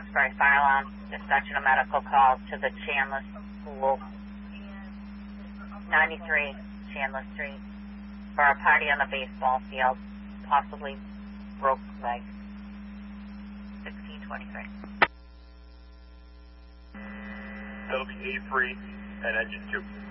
Roxbury Fire Alarm, dispatching a medical call to the Chandler School, 93 Chandler Street, for a party on the baseball field, possibly broke leg. 1623. That'll be A3 and engine 2.